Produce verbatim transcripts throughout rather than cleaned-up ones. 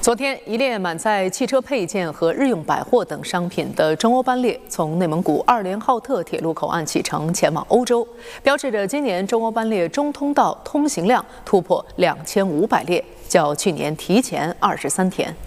昨天，一列满载汽车配件和日用百货等商品的中欧班列从内蒙古二连浩特铁路口岸启程，前往欧洲，标志着今年中欧班列中通道通行量突破两千五百列，较去年提前二十三天。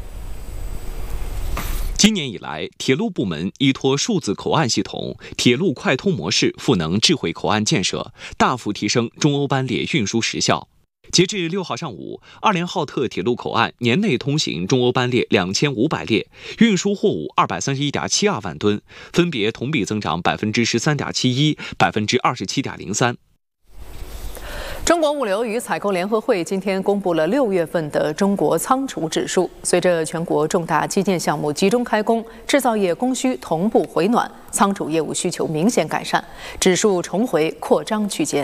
今年以来，铁路部门依托数字口岸系统、铁路快通模式赋能智慧口岸建设，大幅提升中欧班列运输时效。截至六号上午，二连浩特铁路口岸年内通行中欧班列两千五百列，运输货物二百三十一点七二万吨，分别同比增长百分之十三点七一、百分之二十七点零三。 中国物流与采购联合会今天公布了六月份的中国仓储指数。随着全国重大基建项目集中开工，制造业供需同步回暖，仓储业务需求明显改善，指数重回扩张区间。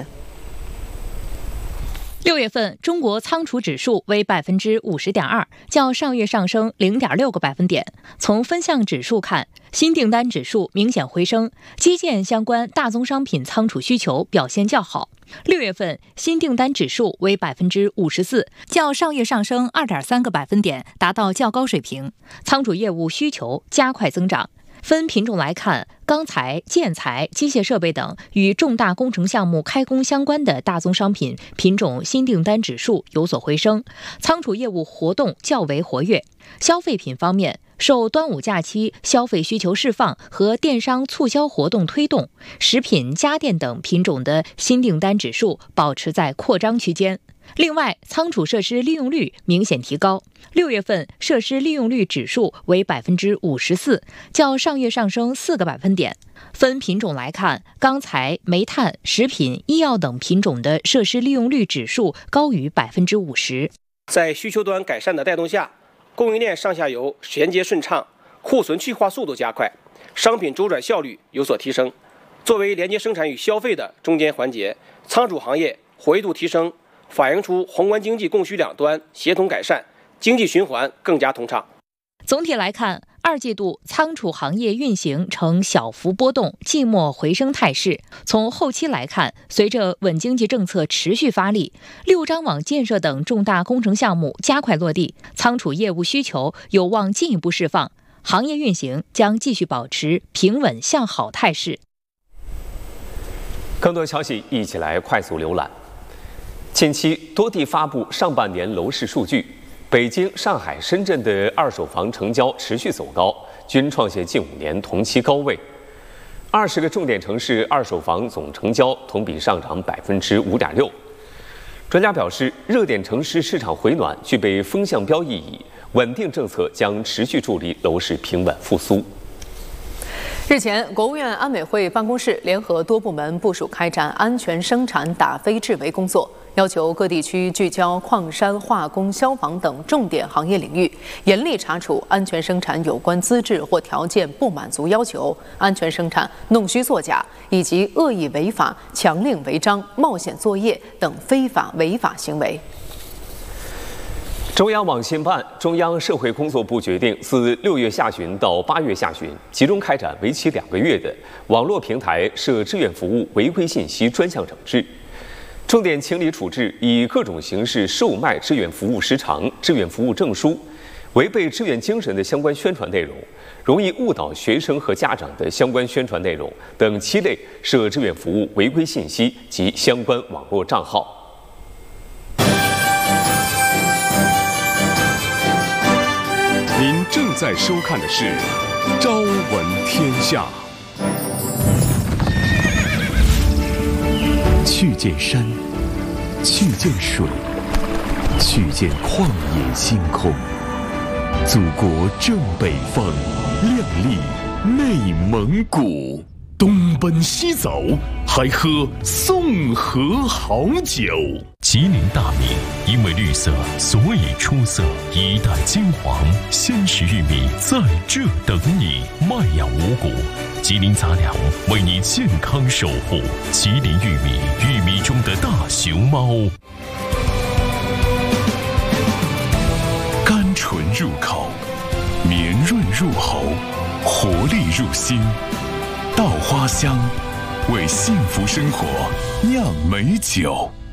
六月份中国仓储指数为百分之五十点二，较上月上升零点六个百分点。从分项指数看，新订单指数明显回升，基建相关大宗商品仓储需求表现较好。六月份新订单指数为百分之五十四，较上月上升二点三个百分点，达到较高水平。仓储业务需求加快增长。分品种来看，钢材、建材、机械设备等与重大工程项目开工相关的大宗商品品种新订单指数有所回升，仓储业务活动较为活跃。消费品方面，受端午假期消费需求释放和电商促销活动推动，食品、家电等品种的新订单指数保持在扩张区间。另外，仓储设施利用率明显提高，六月份设施利用率指数为百分之五十四，较上月上升四个百分点。分品种来看，钢材、煤炭、食品、医药等品种的设施利用率指数高于百分之五十。 在需求端改善的带动下，供应链上下游衔接顺畅，库存去化速度加快，商品周转效率有所提升。作为连接生产与消费的中间环节，仓储行业活跃度提升，反映出宏观经济供需两端协同改善，经济循环更加通畅。 总体来看，二季度仓储行业运行呈小幅波动、季末回升态势。从后期来看，随着稳经济政策持续发力，六张网建设等重大工程项目加快落地，仓储业务需求有望进一步释放，行业运行将继续保持平稳向好态势。 更多消息一起来快速浏览。近期多地发布上半年楼市数据，北京、上海、深圳的二手房成交持续走高，均创下近五年同期高位。二十个重点城市二手房总成交同比上涨百分之五点六。专家表示，热点城市市场回暖具备风向标意义，稳定政策将持续助力楼市平稳复苏。 日前，国务院安委会办公室联合多部门部署开展安全生产打非治围工作，要求各地区聚焦矿山、化工、消防等重点行业领域，严厉查处安全生产有关资质或条件不满足要求、安全生产弄虚作假以及恶意违法、强令违章、冒险作业等非法违法行为。 中央网信办、中央社会工作部决定，自六月下旬到八月下旬，集中开展为期两个月的网络平台涉志愿服务违规信息专项整治，重点清理处置以各种形式售卖志愿服务时长、志愿服务证书、违背志愿精神的相关宣传内容，容易误导学生和家长的相关宣传内容等七类涉志愿服务违规信息及相关网络账号。 您正在收看的是《朝闻天下》。去见山，去见水，去见旷野星空。祖国正北方，亮丽内蒙古。东奔西走，还喝宋河好酒。吉林大米因为绿色，所以出色。一代金黄，鲜食玉米在这等你。麦养五谷，吉林杂粮为你健康守护。吉林玉米，玉米中的大熊猫。甘醇入口，绵润入喉，活力入心。稻花香，为幸福生活酿美酒。